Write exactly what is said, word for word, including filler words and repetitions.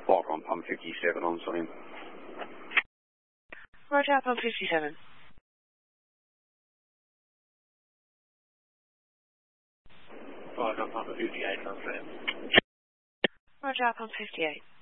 Flight on pump fifty-seven on scene. Roger, pump fifty-seven. Flight on pump fifty-eight on scene. Roger, pump fifty-eight.